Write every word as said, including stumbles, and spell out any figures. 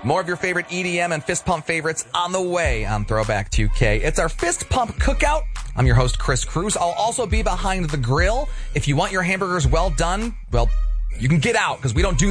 More of your favorite E D M and fist pump favorites on the way on Throwback two K. It's our fist pump cookout. I'm your host, Chris Cruz. I'll also be behind the grill. If you want your hamburgers well done, well, you can get out because we don't do